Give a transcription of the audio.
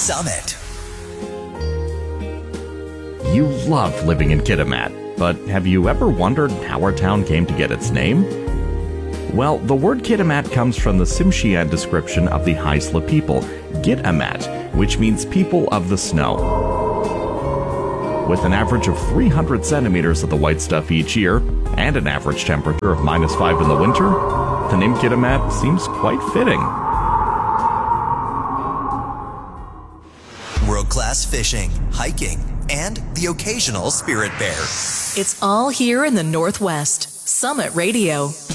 Summit. You love living in Kitimat, but have you ever wondered how our town came to get its name? Well, the word Kitimat comes from the Tsimshian description of the Haisla people, Git-amat, which means people of the snow. With an average of 300 centimeters of the white stuff each year, and an average temperature of -5 in the winter, the name Kitimat seems quite fitting. World-class fishing, hiking, and the occasional spirit bear. It's all here in the Northwest. Summit Radio.